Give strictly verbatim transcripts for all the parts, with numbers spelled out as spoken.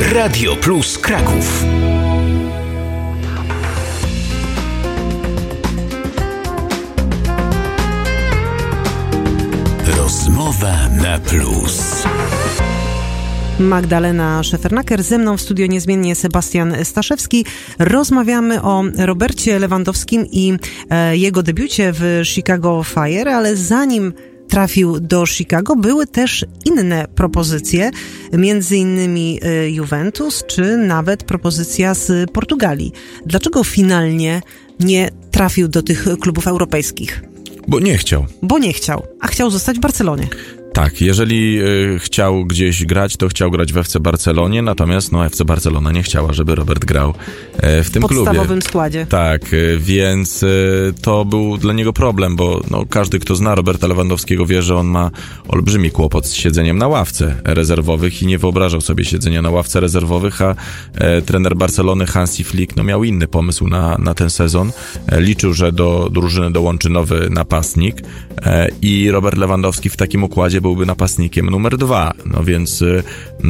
Radio Plus Kraków. Rozmowa na plus. Magdalena Szefernaker, ze mną w studio niezmiennie Sebastian Staszewski. Rozmawiamy o Robercie Lewandowskim i e, jego debiucie w Chicago Fire, ale zanim trafił do Chicago, były też inne propozycje, między innymi e, Juventus, czy nawet propozycja z Portugalii. Dlaczego finalnie nie trafił do tych klubów europejskich? Bo nie chciał. Bo nie chciał, a chciał zostać w Barcelonie. Tak, jeżeli y, chciał gdzieś grać, to chciał grać w F C Barcelonie, natomiast no F C Barcelona nie chciała, żeby Robert grał e, w tym klubie. W podstawowym składzie. Tak, y, więc y, to był dla niego problem, bo no, każdy, kto zna Roberta Lewandowskiego, wie, że on ma olbrzymi kłopot z siedzeniem na ławce rezerwowych i nie wyobrażał sobie siedzenia na ławce rezerwowych, a e, trener Barcelony Hansi Flick no, miał inny pomysł na, na ten sezon. E, liczył, że do drużyny dołączy nowy napastnik e, i Robert Lewandowski w takim układzie byłby napastnikiem numer dwa. No więc y,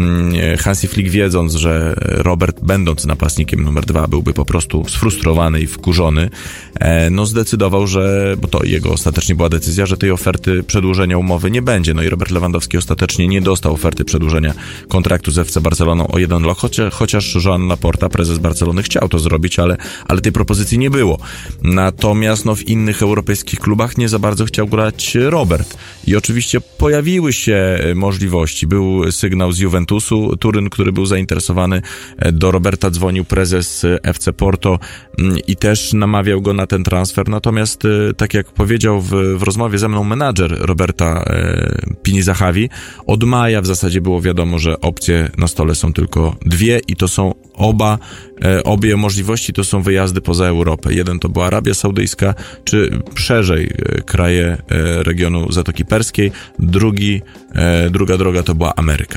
y, Hansi Flick, wiedząc, że Robert, będąc napastnikiem numer dwa, byłby po prostu sfrustrowany i wkurzony, e, no zdecydował, że, bo to jego ostatecznie była decyzja, że tej oferty przedłużenia umowy nie będzie. No i Robert Lewandowski ostatecznie nie dostał oferty przedłużenia kontraktu z F C Barceloną o jeden rok, chociaż, chociaż Joan Laporta, prezes Barcelony, chciał to zrobić, ale, ale tej propozycji nie było. Natomiast no, w innych europejskich klubach nie za bardzo chciał grać Robert. I oczywiście pojawił Pojawiły się możliwości. Był sygnał z Juventusu, Turyn, który był zainteresowany. Do Roberta dzwonił prezes F C Porto i też namawiał go na ten transfer. Natomiast, tak jak powiedział w, w rozmowie ze mną menadżer Roberta Pini Zahavi, od maja w zasadzie było wiadomo, że opcje na stole są tylko dwie i to są oba, obie możliwości to są wyjazdy poza Europę. Jeden to była Arabia Saudyjska, czy szerzej kraje regionu Zatoki Perskiej, drugi, druga droga to była Ameryka.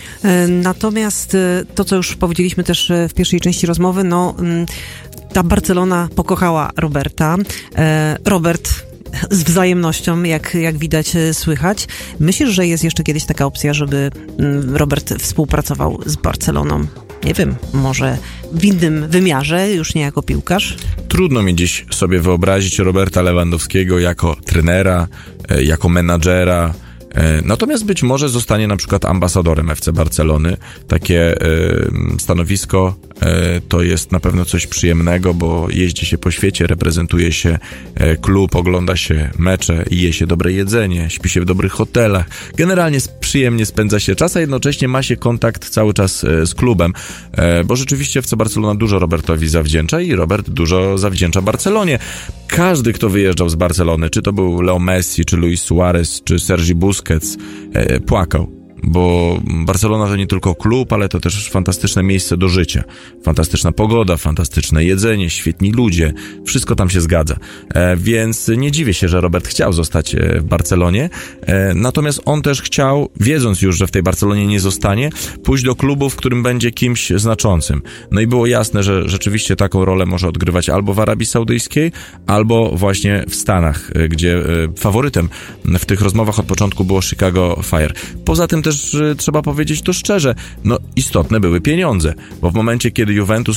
Natomiast to, co już powiedzieliśmy też w pierwszej części rozmowy, no ta Barcelona pokochała Roberta. Robert z wzajemnością, jak, jak widać, słychać. Myślisz, że jest jeszcze kiedyś taka opcja, żeby Robert współpracował z Barceloną? Nie wiem, może w innym wymiarze, już nie jako piłkarz? Trudno mi dziś sobie wyobrazić Roberta Lewandowskiego jako trenera, jako menadżera. Natomiast być może zostanie na przykład ambasadorem F C Barcelony. Takie y, stanowisko y, to jest na pewno coś przyjemnego, bo jeździ się po świecie, reprezentuje się y, klub, ogląda się mecze, je się dobre jedzenie, śpi się w dobrych hotelach. Generalnie przyjemnie spędza się czas, a jednocześnie ma się kontakt cały czas y, z klubem, y, bo rzeczywiście F C Barcelona dużo Robertowi zawdzięcza i Robert dużo zawdzięcza Barcelonie. Każdy, kto wyjeżdżał z Barcelony, czy to był Leo Messi, czy Luis Suarez, czy Sergi Busquets, e, płakał. Bo Barcelona to nie tylko klub, ale to też fantastyczne miejsce do życia. Fantastyczna pogoda, fantastyczne jedzenie, świetni ludzie. Wszystko tam się zgadza. E, więc nie dziwię się, że Robert chciał zostać w Barcelonie. E, natomiast on też chciał, wiedząc już, że w tej Barcelonie nie zostanie, pójść do klubu, w którym będzie kimś znaczącym. No i było jasne, że rzeczywiście taką rolę może odgrywać albo w Arabii Saudyjskiej, albo właśnie w Stanach, gdzie faworytem w tych rozmowach od początku było Chicago Fire. Poza tym też trzeba powiedzieć to szczerze, no istotne były pieniądze, bo w momencie, kiedy Juventus